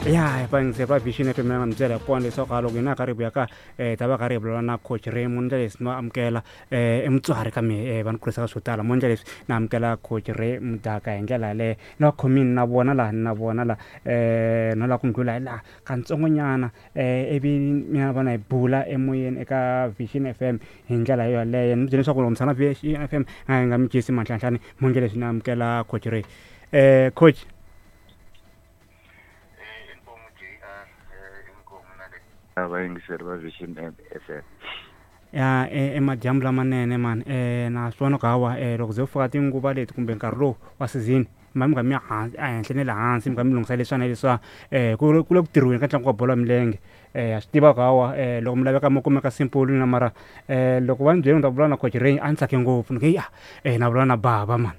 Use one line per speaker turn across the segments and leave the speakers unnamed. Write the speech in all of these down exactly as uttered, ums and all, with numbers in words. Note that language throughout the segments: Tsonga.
ya ba ntse ba vision F M ngamtsela ponde so ga lo gina ka re bua ka eh taba ka re bula na coach Raymond le sino amkela eh emtswari ka me ba nkurisa ka sotala mo ndle na amkela coach Ray mdaka endlela le no commune na bona la na bona la eh no la kundlula la kantsongonyana eh ebi mina bona ibula emoyeni eka vision F M indlela yo le ndle so ku lomsana vision F M ngamjisi manhlanhlane mo ndle sino amkela coach Ray eh coach
abayingiseli ba Vision F M
ya emadyambu lamanene man eh na swona kawa eh loko ze ufika tinguva leti kumbe nkarhi lowu wa season mami nga mi hansi ehenhla ne le hansi mi nga mi lungisa leswana leswa eh ku le ku tirhiweni ka ntlangu wa bolo ya milenge eh a swi tiva kawa eh loko mi laveka mo kumeka simple na mara eh loko va ni byele ni ta vula na coach Ray a ni tsake ngopfu ni nge ya eh na vula na baba man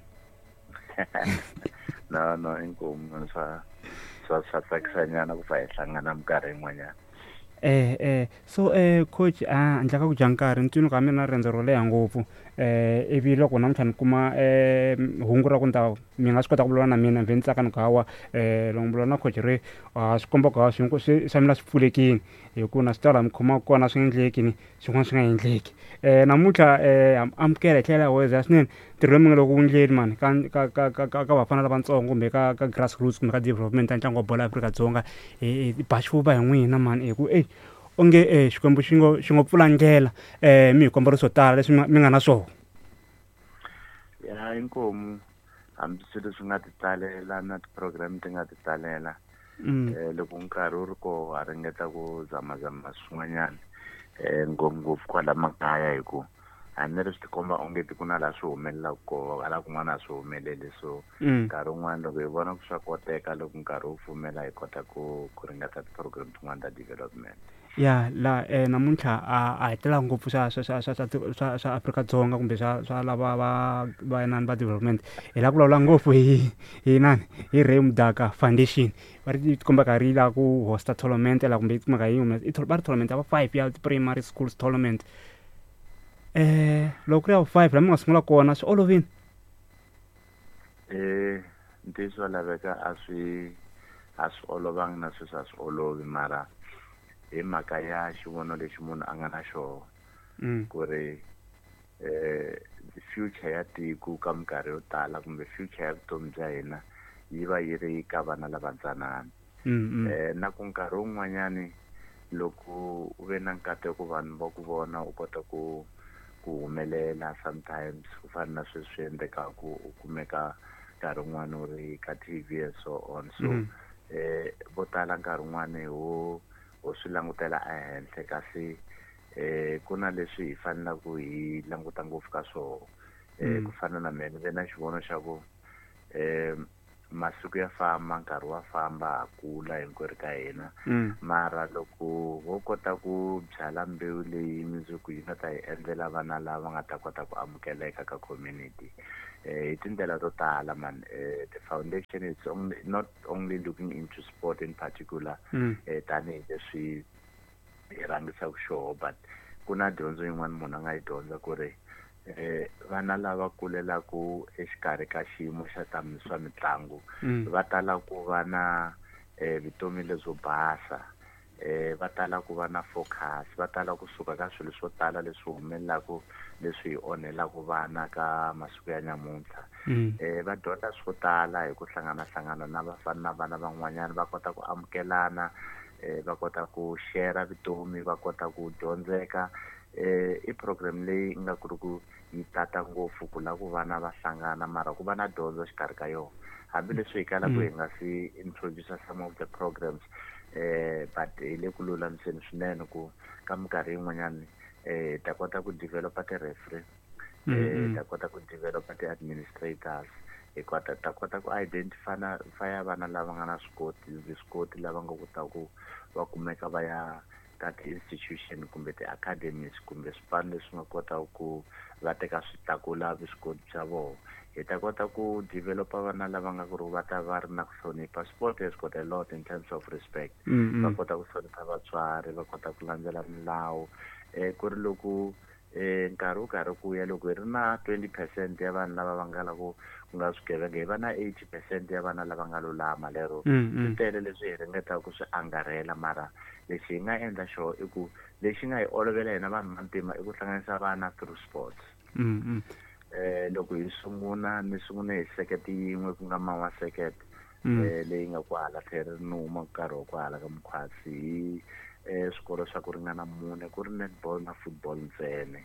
no no inkomo swa swa swa tsakisanyana ku fa hi hlangana minkarhi yin'wanyana
eh eh so eh coach a ndla ka ku dya nkarhi ntwini ka mina rendzo ro leha ngopfu eh ivi loko namuntlha ni kuma eh hungu ra ku ni ta mi nga swi kota ku vulavula na mina vhe ni tsaka ni gawa eh loko mi vulavula na coach Ray a swi komba ku swi swa mina swi pfulekini hi ku na swi tala mi khoma kona swi nga endleki swin'wana swi nga endleki eh namuntlha eh amukela hi tlhela weza swinene ntirho lowu mi nga loko wu endleni mani ka ka ka ka ka vafana lavatsongo kumbe ka ka grassroots kumbe ka development ya ntlangu wa bolo ya Afrika-Dzonga hi ba xifuva hi n'wina mani hi ku eh onge eh xikwembu xi ngo xi ngo pfula ndlela eh mi hi komba swo tala leswi mi nga na swona
ya inkomo hambi swilo swi nga ti talela na ti-program ti nga ti talela eh loko nkarhi wu ri koho ha ringeta ku zamazama swin'wanyana eh ngopfungopfu kwala makaya hi ku a ni ri swi tikomba onge ti ku na laha swi humelelaka koho hala kun'wana a swi humeleli so nkarhi wun'wana loko hi vona ku swa koteka loko nkarhi wu pfumela hi kota ku ku ringeta ti-program tin'wana ta development
ya la eh namuntlha a hi tela ngopfu swa swa swa swa swa Afrika-Dzonga kumbe swa swa lava va va inani va development hi la ku vulavula ngopfu hi hi nani hi Ray Mdaka Foundation va ri tikomba ka ri la ku hosta tournament la kumbe tikomba ka yi humesa i va ri tournament ya va five ya primary schools tournament eh loko ri ya five la mi nga sungula kona swi olovini
eh ntiso laveka a swi a swi olovanga na sweswi a swi olovi mara hi mhaka ya xivono lexi munhu a nga na xona ku ri eh future ya tiko ka minkarhi yo tala kumbe future ya vutomi bya hina yi va yi ri ka vana lavantsanana eh na ku nkarhi wun'wanyani loko u ve na nkateko vanhu va ku vona u kota ku ku humelela sometimes ku fana na sweswi swi endlekaka u kumeka nkarhi wun'wana u ri ka T V and so on so eh vo tala nkarhi wun'wana ho ho swi langutela ehenhla kasi eh ku na leswi hi fanelaka hi languta ngopfu ka swona eh ku fana na mina ve na xivono xa ku eh masiku ya famba nkarhi wa famba ha kula hinkwerhu ka hina mara loko ho kota ku byala mbewu leyi mundzuku yi nga ta hi endlela vana lava nga ta kota ku amukeleka ka community eh hi tindlela to tala man eh the foundation is only, not only looking into sport in particular eh tanihi leswi hi rhangisaka xoho but ku na dyondzo yin'wana munhu a nga yi dyondza ku ri eh vana lava kulelaku exikarhi ka xiyimo xa swa mitlangu va tala ku va na eh vutomi lebyo basa eh va tala ku va na focus va tala kusuka ka swilo swo tala leswi humelelaku leswi hi onhelaka vana ka masiku ya namuntlha eh va dyondza swo tala hi ku hlangana hlangana na vafana na vana van'wanyana va kota ku amukelana eh va kota ku share vutomi va kota ku dyondzeka eh i program leyi nga ku ri ku yi tata ngopfu ku la ku vana va hlangana mara ku va na dyondzo xikarhi ka yona hambileswi hi kala ku hi nga si introduce some of the programs eh but hi le ku lulamiseni swinene ku ka minkarhi yin'wanyana eh ta kota ku developa ti-referee eh ta kota ku developa ti-administrators hi kota ta kota ku identify na faya vana lava nga na swikoti viswikoti lava nga kota ku va kumeka va ya ka ti-institution kumbe ti-academies kumbe swipano leswi nga kotaka ku va teka switakula vuswikoti bya vona hi ta kota ku developa vana lava nga ku ri va ta va ri na ku hlonipha sport has got a lot in terms of respect va kota ku hlonipha vatswari va kota ku landzela milawu eh ku ri loko eh nkarhi wu karhi ku ya loko hi ri na twenty percent ya vanhu lava va nga la ku ku nga swigevenga hi va na eighty percent ya vana lava nga lulama lero swi tele leswi hi ringetaka ku swi angarhela mara lexi hi nga endla xo i ku lexi nga hi olovela hina vanhu vantima i ku hlanganisa vana through sports eh loko hi sungula ni sungula hi sekete yin'we ku nga mawa sekete eh leyi nga kwala tlhelo ri ni huma nkarhi wa kwala ka Mkhwatsi hi eh swikolo swa ku ringana mune ku ri netball na football ntsene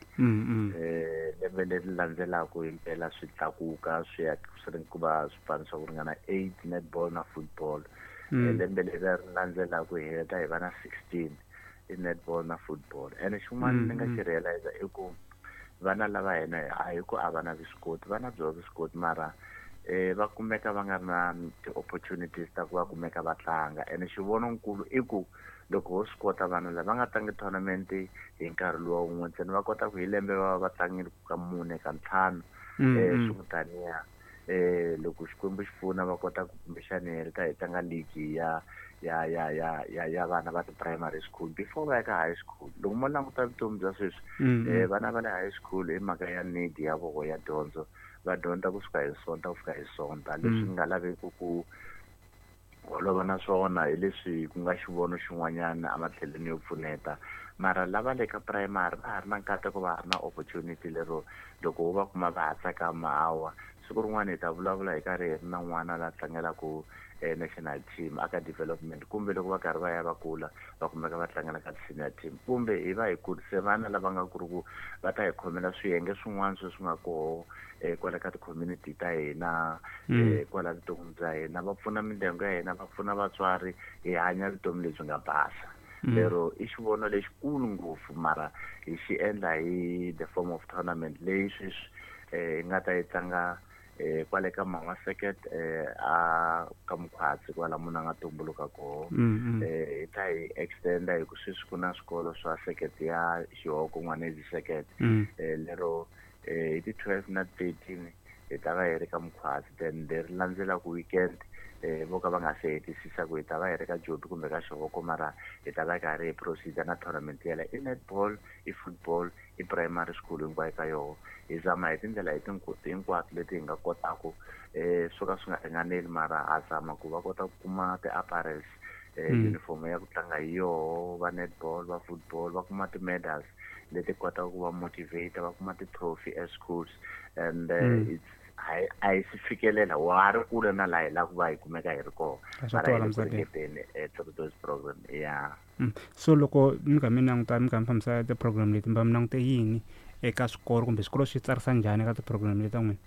eh lembe leri landzelaka himpela swi tlakuka swi ya swi ri ku va swipano swa ku ringana eight netball na football lembe leri landzelaka hi heta hi va na sixteen i netball na football ene xin'wana ni nga xi realize i ku vana lava hina a hi ku a va na viswikoti va na byo viswikoti mara eh va kumeka va nga ri na ti-opportunities ta ku va kumeka va tlanga ene xivononkulu i ku loko ho swi kota vanhu lava nga tlangi tournament hi nkarhi luwa wun'we ntsena va kota ku hi lembe va va tlangile ka mune ka ntlhanu eh swi ku taniya eh loko Xikwembu xi pfuna va kota ku kumbexani hi rita hi tlanga league ya ya ya ya ya ya vana va ti-primary school before va ya ka high school loko mo languta vutomi bya sweswi eh vana va le high school hi mhaka ya need ya voko ya dyondzo va dyondza kusuka hi sonta ku fika hi sonta leswi nga laveki ku olova na swona hi leswi ku nga xivono xin'wanyana ematlhelweni yo pfuneta mara lava le ka primary va ha ri na nkateko va ha ri na opportunity lero loko wo va kuma va ha tsaka maawa siku rin'wana hi ta vulavula hi karhi hi ri na n'wana la tlangelaku national team aka development kumbe loko va karhi va ya va kula va kumeka va tlangela ka senior team kumbe hi va hi kurise vana lava nga ku ri ku va ta hi khomela swiyenge swin'wana sweswi nga koho eh kwala ka ti-community ta hina eh kwala vutomi bya hina va pfuna mindyangu ya hina va pfuna vatswari hi hanya vutomi lebyi nga basa lero i xivono lexikulu ngopfu mara hi xi endla hi the form of tournament leyi sweswi eh hi nga ta yi tlanga eh kwale ka Mawa Circuit eh a ka Mkhwatsi kwala munhu a nga tumbuluka koho eh hi ta hi extenda hi ku sweswi ku na swikolo swa circuit ya Xihoko N'wanezi Circuit eh lero eh hi ti twelve na thirteen hi ta va hi ri ka Mkhwatsi then leri landzelaku weekend eh vo ka va nga se hetisisa ku hi ta va hi ri ka Joni kumbe ka Xihoko mara hi ta va karhi hi procedure na tournament yela i netball i football i primary school hinkwayo ka yoho hi zama hi tindlela hi hinkwato leti hi nga kotaku eh swo ka swi nga ringaneli mara ha zama ku va kota ku kuma ti-apparels eh uniform ya ku tlanga hi yoho va netball va football va kuma ti-medals leti kotaka ku va motivate va kuma ti-trophy as schools and uh, it's a hi si fikelela wa ri kule na la hi la ku va hi kumeka hi ri koho mara hi ku ringeteni through those program ya
so loko mi kha mi languta mi kha mi fambisa ti-program leti mi va mi langute yini eka swikolo kumbe swikolo swi tsarisa njhani eka ti-program leti ta n'wina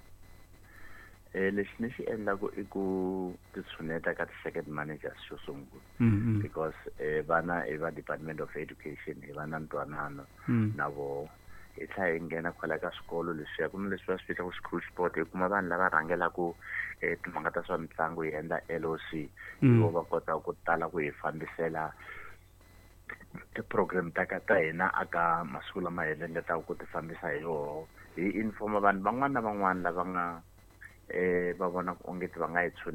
eh lexi ni xi endlaku i ku titshuneta ka ti-circuit managers xo sungula because eh vana i va Department of Education hi va na ntwanano na vo hi tlha hi nghena kwala ka swikolo leswiya ku na leswi va swi vitaka school sport hi kuma vanhu lava rhangelaku eh timhaka ta swa mitlangu hi endla L O C vo va kota ku tala ku hi fambisela ti-program ta ka ta hina aka masiku lama hi ringetaka ku ti fambisa hi yoho hi informa vanhu van'wana na van'wana lava nga eh va vona onge va nga hi